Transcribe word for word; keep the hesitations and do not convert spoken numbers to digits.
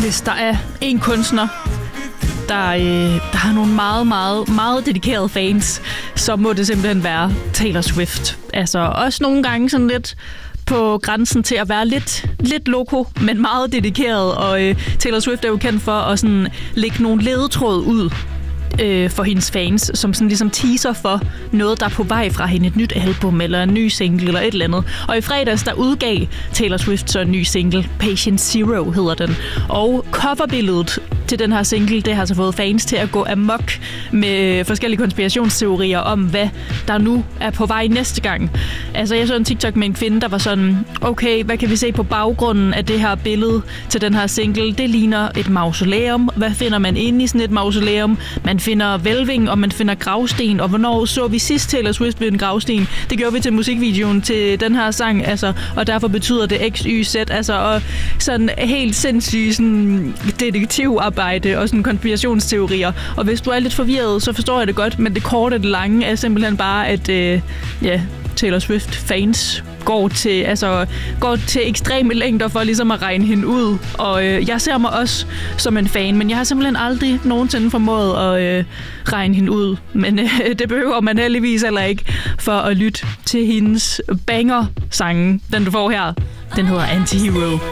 hvis der er en kunstner, der, øh, der har nogle meget, meget, meget dedikerede fans, så må det simpelthen være Taylor Swift. Altså også nogle gange sådan lidt på grænsen til at være lidt, lidt loko, men meget dedikeret. Og øh, Taylor Swift er jo kendt for at sådan lægge nogle ledetråd ud øh, for hendes fans, som sådan ligesom teaser for noget, der er på vej fra hende, et nyt album eller en ny single eller et eller andet. Og i fredags, der udgav Taylor Swift så en ny single, Patient Zero hedder den. Og coverbilledet til den her single, det har så fået fans til at gå amok med forskellige konspirationsteorier om, hvad der nu er på vej næste gang. Altså, jeg så en TikTok med en kvinde, der var sådan, okay, hvad kan vi se på baggrunden af det her billede til den her single? Det ligner et mausoleum. Hvad finder man inde i sådan et mausoleum? Man finder hvælving, og man finder gravsten. Og hvornår så vi sidst Taylor Swift ved en gravsten? Det gjorde vi til musikvideoen til den her sang, altså, og derfor betyder det X, Y, Z, altså, og sådan helt sindssygt sådan detektivarbejde og sådan konspirationsteorier. Og hvis du er lidt forvirret, så forstår jeg det godt, men det korte og det lange er simpelthen bare, at øh, ja, Taylor Swift-fans går til, altså, går til ekstreme længder for ligesom at regne hende ud. Og øh, jeg ser mig også som en fan, men jeg har simpelthen aldrig nogensinde formået at øh, regne hende ud. Men øh, det behøver man heldigvis heller ikke for at lytte til hendes banger-sange. Den du får her, den hedder Antihero.